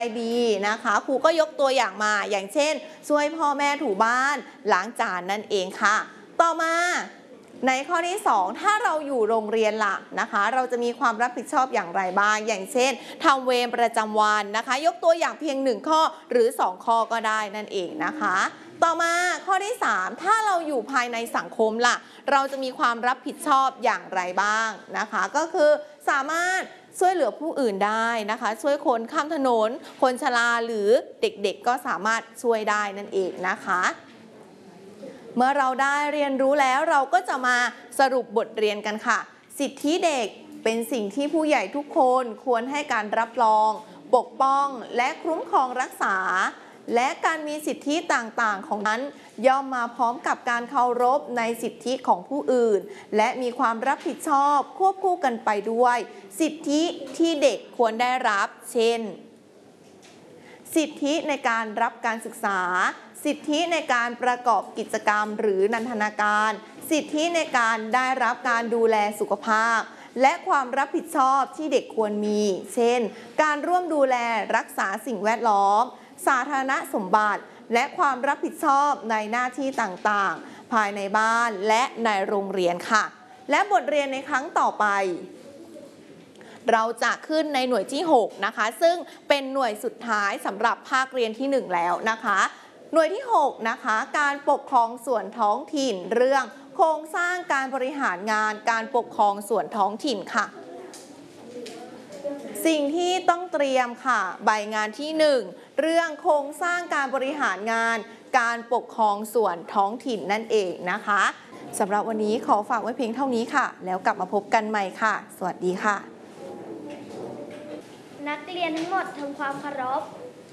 ดีนะคะครูก็ยกตัวอย่างมาอย่างเช่นช่วยพ่อแม่ถูบ้านล้างจานนั่นเองค่ะต่อมาในข้อที่2ถ้าเราอยู่โรงเรียนล่ะนะคะเราจะมีความรับผิดชอบอย่างไรบ้างอย่างเช่นทำเวรประจำวันนะคะยกตัวอย่างเพียง1ข้อหรือ2ข้อก็ได้นั่นเองนะคะต่อมาข้อที่3ถ้าเราอยู่ภายในสังคมล่ะเราจะมีความรับผิดชอบอย่างไรบ้างนะคะก็คือสามารถช่วยเหลือผู้อื่นได้นะคะช่วยคนข้ามถนนคนชราหรือเด็กๆก็สามารถช่วยได้นั่นเองนะคะเมื่อเราได้เรียนรู้แล้วเราก็จะมาสรุปบทเรียนกันค่ะสิทธิเด็กเป็นสิ่งที่ผู้ใหญ่ทุกคนควรให้การรับรองปกป้องและคุ้มครองรักษาและการมีสิทธิต่างๆของนั้นย่อมมาพร้อมกับการเคารพในสิทธิของผู้อื่นและมีความรับผิดชอบควบคู่กันไปด้วยสิทธิที่เด็กควรได้รับเช่นสิทธิในการรับการศึกษาสิทธิในการประกอบกิจกรรมหรือนันทนาการสิทธิในการได้รับการดูแลสุขภาพและความรับผิดชอบที่เด็กควรมีเช่นการร่วมดูแลรักษาสิ่งแวดล้อมสาธารณสมบัติและความรับผิดชอบในหน้าที่ต่างๆภายในบ้านและในโรงเรียนค่ะและบทเรียนในครั้งต่อไปเราจะขึ้นในหน่วยที่6นะคะซึ่งเป็นหน่วยสุดท้ายสำหรับภาคเรียนที่1แล้วนะคะหน่วยที่6นะคะการปกครองส่วนท้องถิ่นเรื่องโครงสร้างการบริหารงานการปกครองส่วนท้องถิ่นค่ะสิ่งที่ต้องเตรียมค่ะใบงานที่1เรื่องโครงสร้างการบริหารงานการปกครองส่วนท้องถิ่นนั่นเองนะคะสำหรับวันนี้ขอฝากไว้เพียงเท่านี้ค่ะแล้วกลับมาพบกันใหม่ค่ะสวัสดีค่ะนักเรียนทั้งหมดทำความเคารพ